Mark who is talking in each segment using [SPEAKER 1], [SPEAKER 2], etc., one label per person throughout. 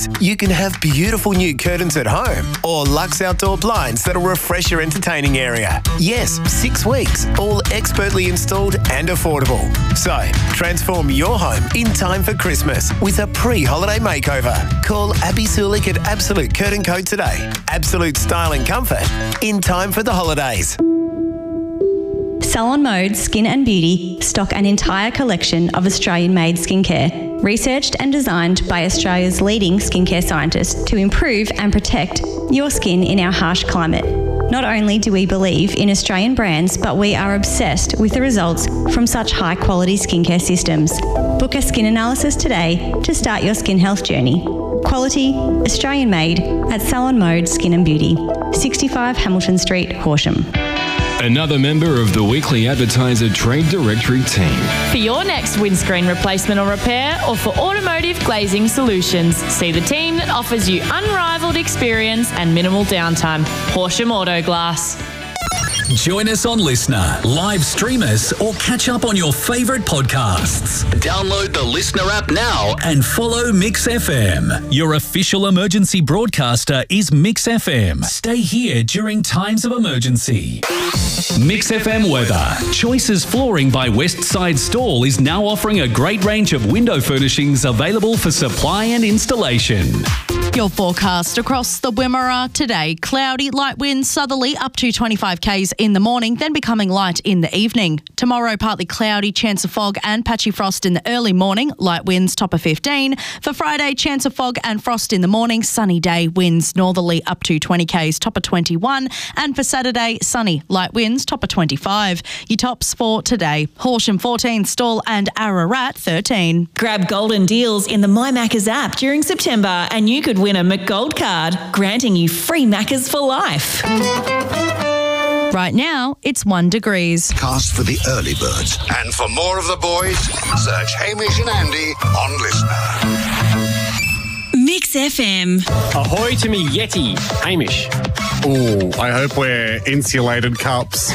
[SPEAKER 1] weeks, you can have beautiful new curtains at home or Lux Outdoor blinds that'll refresh your entertaining area. Yes, 6 weeks, all expertly installed and affordable. So, transform your home in time for Christmas with a pre-holiday makeover. Call Abby Sulik at Absolute Curtain Co today. Absolute style and comfort in time for the holidays.
[SPEAKER 2] Salon Mode Skin and Beauty stock an entire collection of Australian-made skincare, researched and designed by Australia's leading skincare scientists to improve and protect your skin in our harsh climate. Not only do we believe in Australian brands, but we are obsessed with the results from such high-quality skincare systems. Book a skin analysis today to start your skin health journey. Quality, Australian-made at Salon Mode Skin and Beauty, 65 Hamilton Street, Horsham.
[SPEAKER 3] Another member of the Weekly Advertiser Trade Directory team.
[SPEAKER 4] For your next windscreen replacement or repair, or for automotive glazing solutions, see the team that offers you unrivaled experience and minimal downtime. Horsham Auto Glass.
[SPEAKER 5] Join us on Listener, live stream us, or catch up on your favourite podcasts. Download the Listener app now and follow Mix FM. Your official emergency broadcaster is Mix FM. Stay here during times of emergency. Mix FM weather. Choices Flooring by Westside Stall is now offering a great range of window furnishings available for supply and installation.
[SPEAKER 6] Your forecast across the Wimmera today. Cloudy, light winds, southerly up to 25 k's in the morning, then becoming light in the evening. Tomorrow, partly cloudy, chance of fog and patchy frost in the early morning. Light winds, top of 15. For Friday, chance of fog and frost in the morning. Sunny day, winds northerly up to 20 k's, top of 21. And for Saturday, sunny, light winds, top of 25. Your tops for today. Horsham 14, Stawell and Ararat 13.
[SPEAKER 4] Grab golden deals in the My Maccas app during September and you could win a McGold card, granting you free Maccas for life.
[SPEAKER 6] Right now, it's 1 degrees.
[SPEAKER 7] Cast for the early birds. And for more of the boys, search Hamish and Andy on Listener.
[SPEAKER 4] Mix FM.
[SPEAKER 8] Ahoy to me Yeti, Hamish.
[SPEAKER 9] Oh, I hope we're insulated cups.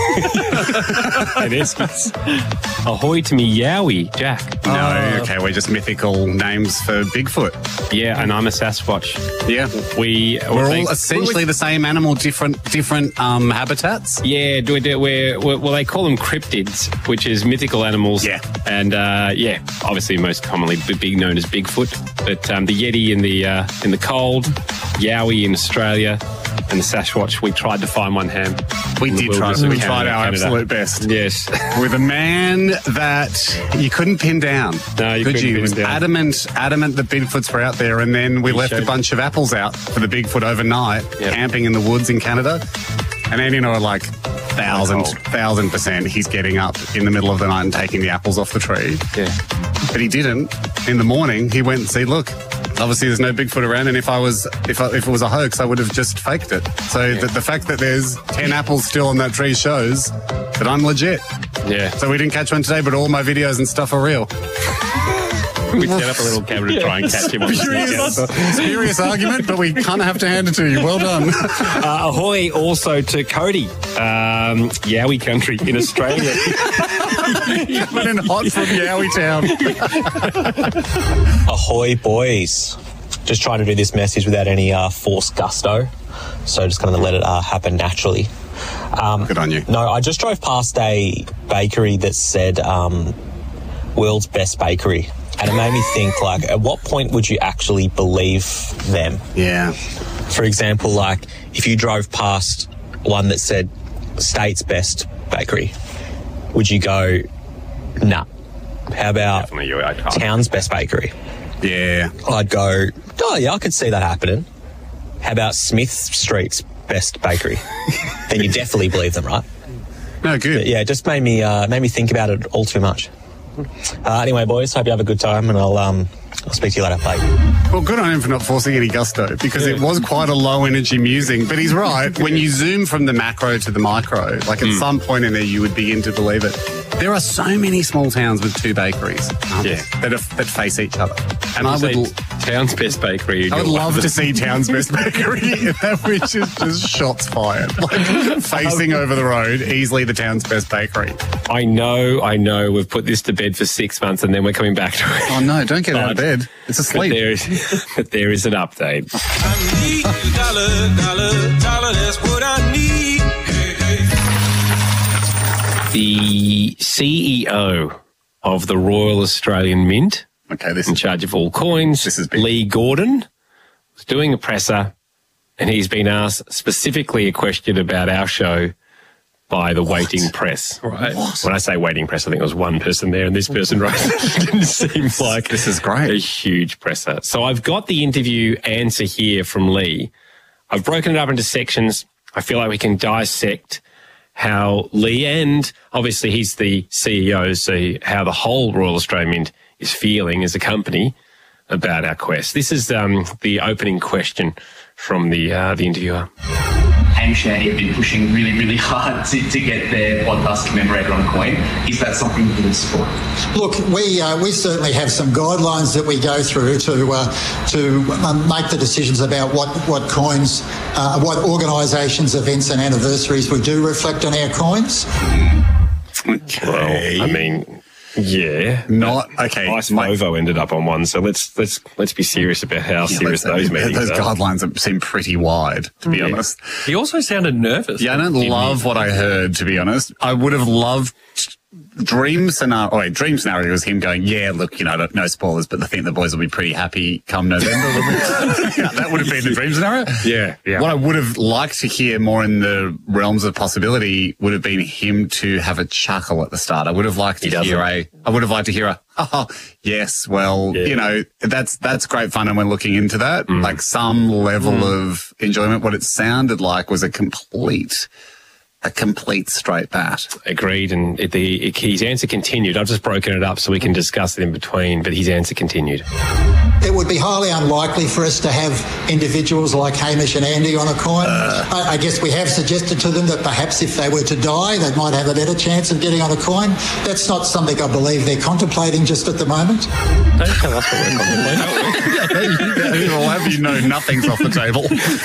[SPEAKER 8] It is. Ahoy to me Yowie, Jack.
[SPEAKER 9] No, okay, we're just mythical names for Bigfoot.
[SPEAKER 8] Yeah, and I'm a Sasquatch.
[SPEAKER 9] Yeah.
[SPEAKER 8] We're
[SPEAKER 9] all essentially the same animal, different habitats.
[SPEAKER 8] Yeah, well, they call them cryptids, which is mythical animals.
[SPEAKER 9] Yeah.
[SPEAKER 8] And, obviously most commonly known as Bigfoot. But the Yeti in the cold, Yowie in Australia, and the Sasquatch, we tried to find one, Ham.
[SPEAKER 9] We tried our absolute best.
[SPEAKER 8] Yes.
[SPEAKER 9] With a man that you couldn't pin down.
[SPEAKER 8] No, you couldn't pin down.
[SPEAKER 9] He was adamant that Bigfoots were out there, and then we left a bunch of apples out for the Bigfoot overnight, camping in the woods in Canada. And Andy and I were like, 1,000% he's getting up in the middle of the night and taking the apples off the tree.
[SPEAKER 8] Yeah.
[SPEAKER 9] But he didn't. In the morning, he went and said, look, obviously there's no Bigfoot around, and if it was a hoax, I would have just faked it. So the fact that there's 10 apples still on that tree shows that I'm legit.
[SPEAKER 8] Yeah.
[SPEAKER 9] So we didn't catch one today, but all my videos and stuff are real.
[SPEAKER 8] We set up a little camera to try and catch him on the
[SPEAKER 9] Spurious argument, but we kind of have to hand it to you. Well done.
[SPEAKER 8] Ahoy also to Cody, Yowie country in Australia.
[SPEAKER 9] Coming in hot from Yowie town.
[SPEAKER 10] Ahoy, boys. Just trying to do this message without any forced gusto. So just kind of let it happen naturally.
[SPEAKER 9] Good on you.
[SPEAKER 10] No, I just drove past a bakery that said world's best bakery. And it made me think, like, at what point would you actually believe them?
[SPEAKER 9] Yeah.
[SPEAKER 10] For example, like, if you drove past one that said state's best bakery, would you go, nah? How about town's best bakery?
[SPEAKER 9] Yeah.
[SPEAKER 10] I'd go, oh, yeah, I could see that happening. How about Smith Street's best bakery? Then you definitely believe them, right?
[SPEAKER 9] No, good.
[SPEAKER 10] But yeah, it just made me think about it all too much. Anyway, boys, hope you have a good time, and I'll speak to you later. Bye.
[SPEAKER 9] Well, good on him for not forcing any gusto, because it was quite a low-energy musing. But he's right. When you zoom from the macro to the micro, like at some point in there, you would begin to believe it. There are so many small towns with 2 bakeries that face each other. And I would
[SPEAKER 8] Town's Best Bakery.
[SPEAKER 9] I would love to see Town's Best Bakery, which is just shots fired, like facing over the road, easily the Town's Best Bakery.
[SPEAKER 8] I know. We've put this to bed for 6 months, and then we're coming back to it.
[SPEAKER 9] Oh no! Don't get out of bed. It's asleep.
[SPEAKER 8] But there is an update.
[SPEAKER 11] I need a dollar, that's what I need.
[SPEAKER 8] The CEO of the Royal Australian Mint,
[SPEAKER 9] this
[SPEAKER 8] in charge of all coins, Lee Gordon, was doing a presser, and he's been asked specifically a question about our show by the waiting press. Right. When I say waiting press, I think there was one person there, and this person wrote it didn't seem like
[SPEAKER 9] this is great.
[SPEAKER 8] A huge presser. So I've got the interview answer here from Lee. I've broken it up into sections. I feel like we can dissect how Lee, and obviously he's the CEO, so how the whole Royal Australian Mint is feeling as a company about our quest. This is the opening question from the interviewer.
[SPEAKER 12] Hamish and Andy have been pushing really, really hard to get their podcast commemorated on a coin. Is that something you would support?
[SPEAKER 13] Look, we certainly have some guidelines that we go through to make the decisions about what coins, what organisations, events and anniversaries we do reflect on our coins.
[SPEAKER 8] Okay. Well, I mean, yeah.
[SPEAKER 9] Not okay.
[SPEAKER 8] Ice Movo ended up on one, so let's be serious about how serious those meetings
[SPEAKER 9] those
[SPEAKER 8] are.
[SPEAKER 9] Guidelines seem pretty wide, to be honest.
[SPEAKER 14] He also sounded nervous.
[SPEAKER 9] Yeah, I don't love what I heard, to be honest. I would have loved dream scenario was him going, yeah, look, no spoilers, but I think the boys will be pretty happy come November. That would have been the dream scenario.
[SPEAKER 8] Yeah.
[SPEAKER 9] What I would have liked to hear more in the realms of possibility would have been him to have a chuckle at the start. I would have liked to hear oh, yes, well, that's great fun, and we're looking into that. Like some level of enjoyment. What it sounded like was a complete straight bat.
[SPEAKER 8] Agreed, and his answer continued. I've just broken it up so we can discuss it in between, but his answer continued.
[SPEAKER 13] It would be highly unlikely for us to have individuals like Hamish and Andy on a coin. I guess we have suggested to them that perhaps if they were to die, they might have a better chance of getting on a coin. That's not something I believe they're contemplating just at the moment.
[SPEAKER 8] Don't tell us what we're contemplating.
[SPEAKER 9] We'll have you know nothing's off the table.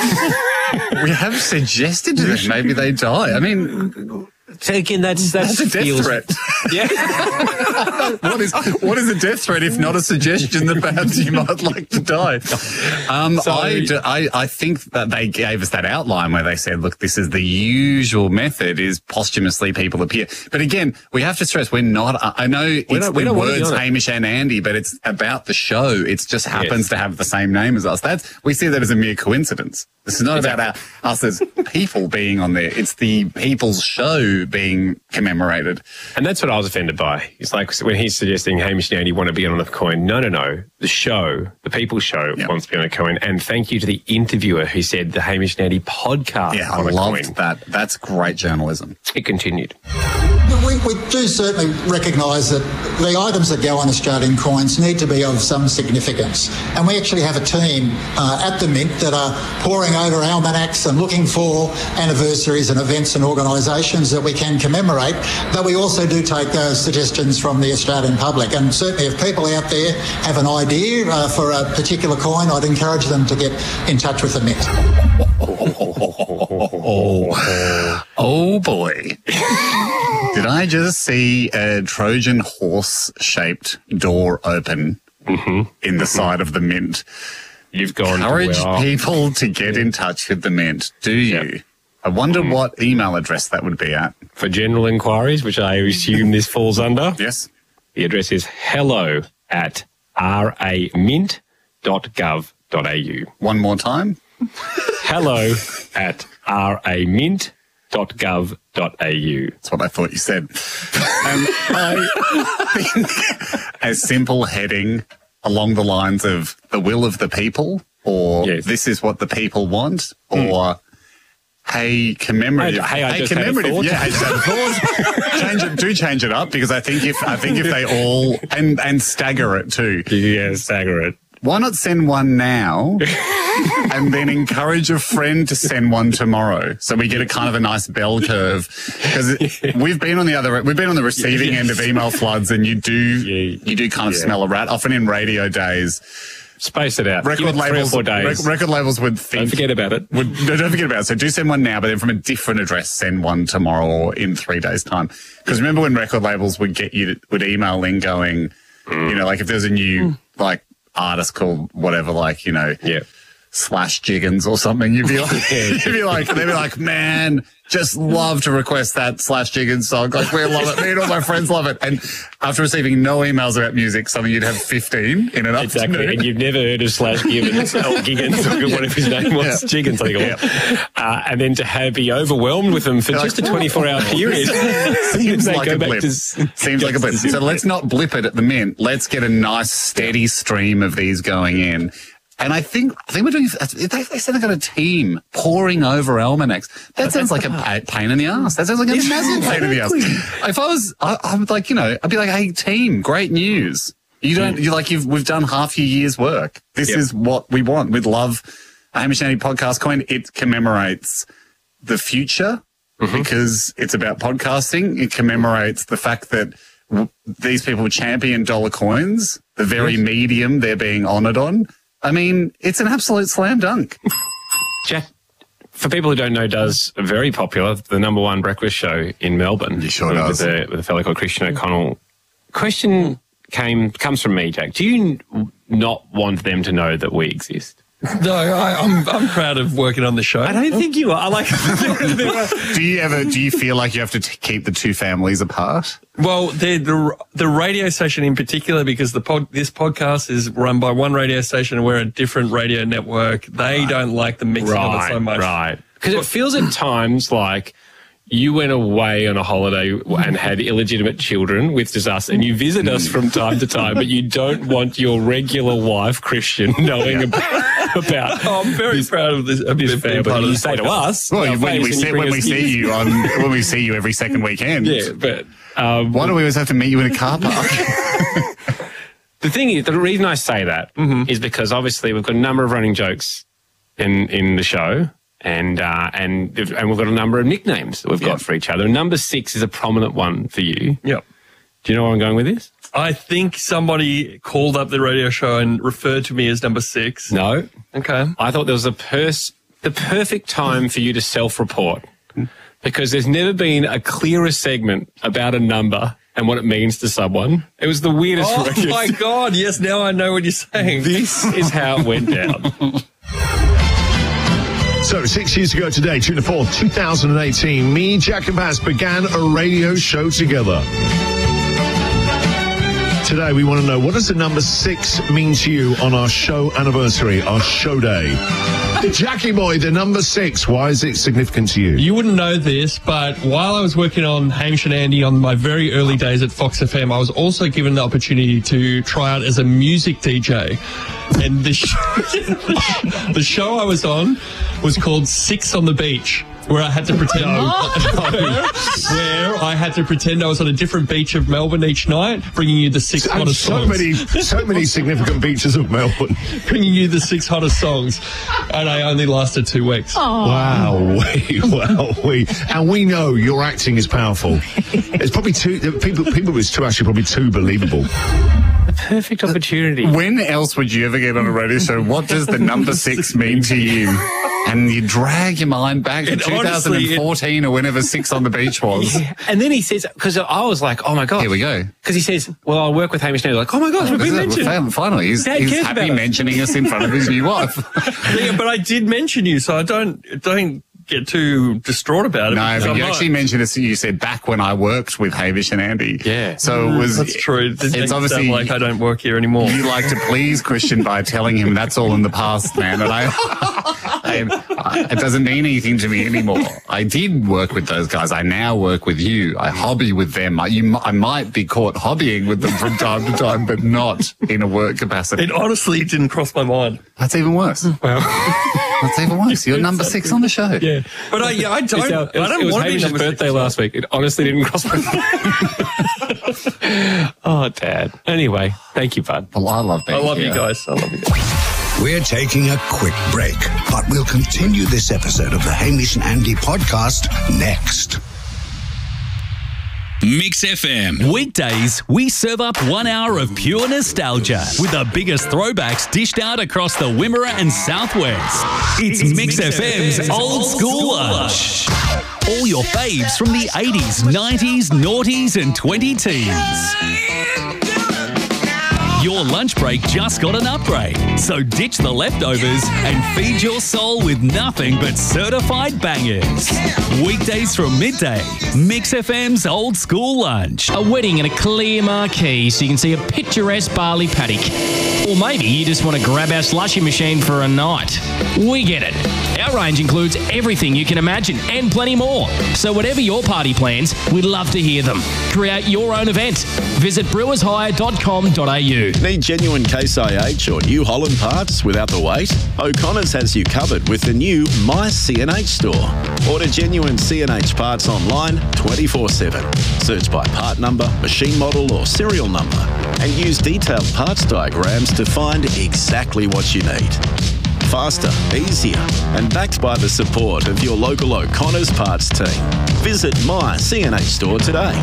[SPEAKER 9] We have suggested to them maybe they die. I mean,
[SPEAKER 8] again, that's
[SPEAKER 9] a death threat.
[SPEAKER 8] Yeah.
[SPEAKER 9] What is a death threat if not a suggestion that perhaps you might like to die? I think that they gave us that outline where they said, look, this is the usual method is posthumously people appear. But again, we have to stress we're not, I know it's the words Hamish and Andy, but it's about the show. It just happens to have the same name as us. We see that as a mere coincidence. This is not about us as people being on there. It's the people's show being commemorated.
[SPEAKER 8] And that's what I was offended by. It's like when he's suggesting Hamish and Andy want to be on a coin. No. The show, the people's show wants to be on a coin. And thank you to the interviewer who said the Hamish and Andy podcast on a coin.
[SPEAKER 9] I loved that. That's great journalism.
[SPEAKER 8] It continued.
[SPEAKER 13] We do certainly recognise that the items that go on Australian coins need to be of some significance. And we actually have a team at the Mint that are poring over almanacs and looking for anniversaries and events and organisations that we can commemorate. But we also do take suggestions from the Australian public. And certainly if people out there have an idea for a particular coin, I'd encourage them to get in touch with the Mint.
[SPEAKER 9] Oh boy. Did I just see a Trojan horse-shaped door open in the side of the Mint?
[SPEAKER 8] You've gone
[SPEAKER 9] Encourage people to get in touch with the Mint, do you? Yep. I wonder what email address that would be at.
[SPEAKER 8] For general inquiries, which I assume this falls under.
[SPEAKER 9] Yes.
[SPEAKER 8] The address is hello@ramint.gov.au.
[SPEAKER 9] One more time.
[SPEAKER 8] hello@ramint.gov.au.
[SPEAKER 9] That's what I thought you said. And I think a simple heading along the lines of the will of the people, or this is what the people want, or hey, commemorative.
[SPEAKER 8] Hey, commemorative.
[SPEAKER 9] Yeah, I just had a thought. Change it up, because I think if they all and stagger it too.
[SPEAKER 8] Yeah, stagger it.
[SPEAKER 9] why not send one now and then encourage a friend to send one tomorrow, so we get a kind of a nice bell curve? Because we've been on the receiving end of email floods, and you do kind of smell a rat. Often in radio days,
[SPEAKER 8] space it out.
[SPEAKER 9] Record labels,
[SPEAKER 8] 3 or 4 days.
[SPEAKER 9] Record labels would think.
[SPEAKER 8] Don't forget about it.
[SPEAKER 9] Don't forget about it. So do send one now, but then from a different address, send one tomorrow or in 3 days' time. Because remember when record labels would email in going, you know, like if there's a new like artist called whatever, like, you know, Slash Jiggins or something, you'd be like, they'd be like, man, just love to request that Slash Jiggins song. Like, we love it. Me and all my friends love it. And after receiving no emails about music, suddenly you'd have 15 in an afternoon.
[SPEAKER 8] Exactly. And you've never heard of Slash Jiggins or Giggins or whatever his name was. Jiggins, I think it was. And then to be overwhelmed with them for just a 24-hour period.
[SPEAKER 9] Seems like a blip. Seems like a blip. So let's not blip it at the mint. Let's get a nice, steady stream of these going in. And I think we're doing, they said they got a team pouring over almanacs. That sounds like a pain in the ass. That sounds like a massive pain in the ass. If I'm like, you know, I'd be like, hey, team, great news. We've done half your year's work. This is what we want. We'd love a Hamish and Andy podcast coin. It commemorates the future because it's about podcasting. It commemorates the fact that these people champion dollar coins, the very medium they're being honoured on. I mean, it's an absolute slam dunk.
[SPEAKER 8] Jack, for people who don't know, does very popular, the #1 breakfast show in Melbourne.
[SPEAKER 9] He sure does.
[SPEAKER 8] With a fellow called Christian O'Connell. Question comes from me, Jack. Do you not want them to know that we exist?
[SPEAKER 14] No, I'm proud of working on the show.
[SPEAKER 8] I don't think you are. I like.
[SPEAKER 9] Do you feel like you have to keep the two families apart?
[SPEAKER 14] Well, the radio station in particular, because this podcast is run by one radio station and we're a different radio network. They don't like the mixing of it so much.
[SPEAKER 8] Right. Because it feels at times like you went away on a holiday and had illegitimate children with us, and you visit us from time to time, but you don't want your regular wife, Christian, knowing about.
[SPEAKER 14] Oh, I'm very proud of this family.
[SPEAKER 8] You say to us,
[SPEAKER 9] well, when we see you every second weekend.
[SPEAKER 8] Yeah, but
[SPEAKER 9] why do we always have to meet you in a car park?
[SPEAKER 8] The thing is, the reason I say that is because obviously we've got a number of running jokes in the show. And we've got a number of nicknames that we've got for each other. And number 6 is a prominent one for you.
[SPEAKER 14] Yep.
[SPEAKER 8] Do you know where I'm going with this?
[SPEAKER 14] I think somebody called up the radio show and referred to me as number 6.
[SPEAKER 8] No.
[SPEAKER 14] Okay.
[SPEAKER 8] I thought there was the perfect time for you to self-report, because there's never been a clearer segment about a number and what it means to someone. It was the weirdest.
[SPEAKER 14] Oh my God! Yes, now I know what you're saying.
[SPEAKER 8] This is how it went down.
[SPEAKER 15] So 6 years ago today, June the 4th, 2018, me, Jack and Bass began a radio show together. Today we want to know, what does the number 6 mean to you on our show anniversary, our show day? Jackie boy, the number 6, why is it significant to you?
[SPEAKER 14] You wouldn't know this, but while I was working on Hamish and Andy on my very early days at Fox FM, I was also given the opportunity to try out as a music DJ. And the show I was on was called 6 on the Beach, where I had to pretend where I had to pretend I was on a different beach of Melbourne each night, bringing you the 6 hottest songs.
[SPEAKER 15] So many significant beaches of Melbourne.
[SPEAKER 14] Bringing you the 6 hottest songs. And I only lasted 2 weeks.
[SPEAKER 15] Wow. And we know your acting is powerful. It's probably people it's actually probably too believable.
[SPEAKER 8] The perfect opportunity.
[SPEAKER 9] When else would you ever get on a radio show? What does the number 6 mean to you? And you drag your mind back to 2014 or whenever 6 on the Beach was.
[SPEAKER 8] Yeah. And then he says, because I was like, oh my God.
[SPEAKER 9] Here we go.
[SPEAKER 8] Because he says, well, I'll work with Hamish now. Like, oh my gosh, we've been mentioned.
[SPEAKER 9] Finally, he's happy mentioning us in front of his new wife.
[SPEAKER 14] Yeah, but I did mention you, so I don't get too distraught about it.
[SPEAKER 9] No, but you actually mentioned it. You said back when I worked with Hamish and Andy.
[SPEAKER 8] Yeah.
[SPEAKER 9] So it was.
[SPEAKER 14] That's true.
[SPEAKER 9] It's obviously
[SPEAKER 14] like I don't work here anymore.
[SPEAKER 9] You like to please Christian by telling him that's all in the past, man. And It doesn't mean anything to me anymore. I did work with those guys. I now work with you. I hobby with them. I might be caught hobbying with them from time to time, but not in a work capacity.
[SPEAKER 14] It honestly didn't cross my mind.
[SPEAKER 9] That's even worse.
[SPEAKER 14] Well,
[SPEAKER 9] that's even worse. You're number 6 on the show.
[SPEAKER 14] Yeah, but I don't want to be
[SPEAKER 8] Hamish's birthday last week. It honestly didn't cross my mind. Oh, Dad. Anyway, thank you, bud.
[SPEAKER 9] Well, I love
[SPEAKER 14] you guys. I love you guys.
[SPEAKER 7] We're taking a quick break, but we'll continue this episode of the Hamish and Andy podcast next.
[SPEAKER 5] Mix FM. Weekdays, we serve up 1 hour of pure nostalgia with the biggest throwbacks dished out across the Wimmera and Southwest. It's Mix FM's Old School Lunch. All your faves from the 80s, 90s, noughties and 2010s. Your lunch break just got an upgrade, so ditch the leftovers and feed your soul with nothing but certified bangers. Weekdays from midday, Mix FM's Old School Lunch.
[SPEAKER 16] A wedding in a clear marquee so you can see a picturesque barley paddock. Or maybe you just want to grab our slushy machine for a night. We get it. Our range includes everything you can imagine and plenty more. So whatever your party plans, we'd love to hear them. Create your own event. Visit brewershire.com.au.
[SPEAKER 17] Need genuine Case IH or New Holland parts without the wait? O'Connor's has you covered with the new My CNH store. Order genuine CNH parts online 24/7. Search by part number, machine model or serial number and use detailed parts diagrams to find exactly what you need. Faster, easier, and backed by the support of your local O'Connor's parts team. Visit My CNH store today.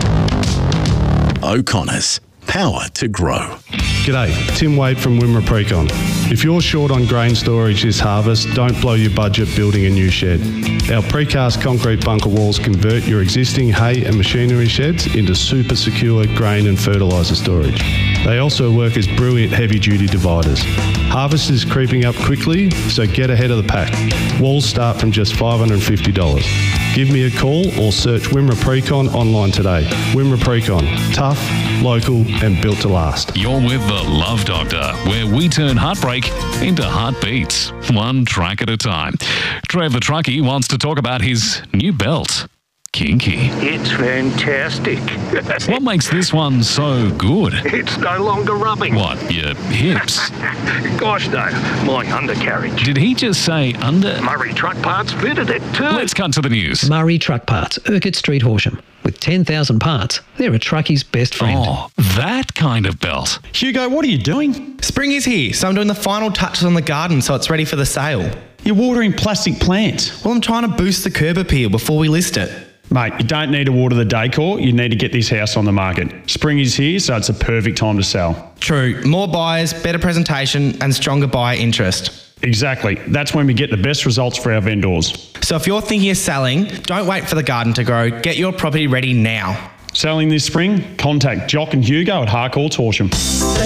[SPEAKER 17] O'Connor's. Power to grow.
[SPEAKER 18] G'day, Tim Wade from Wimmera Precon. If you're short on grain storage this harvest, don't blow your budget building a new shed. Our precast concrete bunker walls convert your existing hay and machinery sheds into super secure grain and fertiliser storage. They also work as brilliant heavy-duty dividers. Harvest is creeping up quickly, so get ahead of the pack. Walls start from just $550. Give me a call or search Wimmera Precon online today. Wimmera Precon, tough, local and built to last.
[SPEAKER 19] You're with the Love Doctor, where we turn heartbreak into heartbeats, one track at a time. Trev the Truckie wants to talk about his new belt. Kinky.
[SPEAKER 20] It's fantastic.
[SPEAKER 19] What makes this one so good?
[SPEAKER 20] It's no longer rubbing.
[SPEAKER 19] What, your hips?
[SPEAKER 20] Gosh, no. My undercarriage.
[SPEAKER 19] Did he just say under?
[SPEAKER 20] Murray Truck Parts fitted it too.
[SPEAKER 19] Let's cut to the news.
[SPEAKER 21] Murray Truck Parts, Urquhart Street, Horsham. With 10,000 parts, they're a truckie's best friend.
[SPEAKER 19] Oh, that kind of belt.
[SPEAKER 22] Hugo, what are you doing? Spring is here, so I'm doing the final touches on the garden so it's ready for the sale. You're watering plastic plants. Well, I'm trying to boost the curb appeal before we list it.
[SPEAKER 23] Mate, you don't need to water the decor. You need to get this house on the market. Spring is here, so it's a perfect time to sell.
[SPEAKER 22] True. More buyers, better presentation, and stronger buyer interest.
[SPEAKER 23] Exactly. That's when we get the best results for our vendors.
[SPEAKER 22] So if you're thinking of selling, don't wait for the garden to grow. Get your property ready now.
[SPEAKER 23] Selling this spring? Contact Jock and Hugo at Harcourts Horsham.